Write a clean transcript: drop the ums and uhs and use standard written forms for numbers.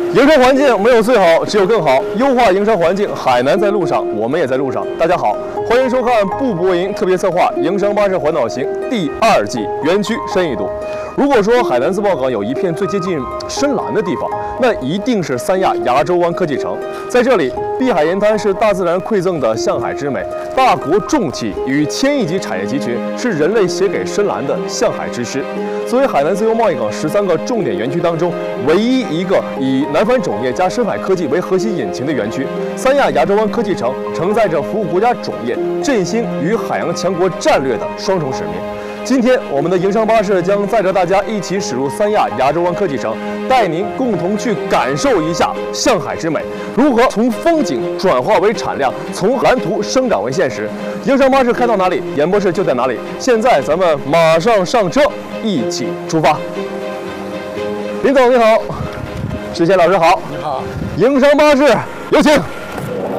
营商环境没有最好，只有更好。优化营商环境，海南在路上，我们也在路上。大家好，欢迎收看步步营特别策划《营商巴士环岛行》第2季园区深一读。如果说海南自贸港有一片最接近深蓝的地方，那一定是三亚亚洲湾科技城。在这里，碧海沿滩是大自然馈赠的向海之美，大国重器与千亿级产业集群是人类写给深蓝的向海之诗。作为海南自由贸易港13个重点园区当中唯一一个以南帆种业加深海科技为核心引擎的园区，三亚亚洲湾科技城承载着服务国家种业、振兴与海洋强国战略的双重使命。今天，我们的营商巴士将载着大家一起驶入三亚亚洲湾科技城，带您共同去感受一下向海之美，如何从风景转化为产量，从蓝图生长为现实。营商巴士开到哪里，演播室就在哪里。现在咱们马上上车，一起出发。林总你好，石贤老师好， 你好， 营商巴士有请。